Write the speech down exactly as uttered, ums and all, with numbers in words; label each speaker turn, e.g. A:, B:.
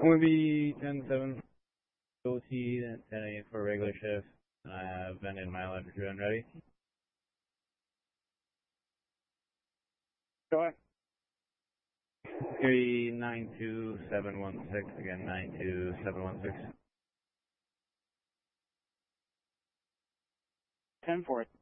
A: going to be ten seven O T, ten eight for regular shift. I have been in my electric and ready.
B: Go ahead.
A: three nine two seven one six, again nine two seven one six.
B: ten for it.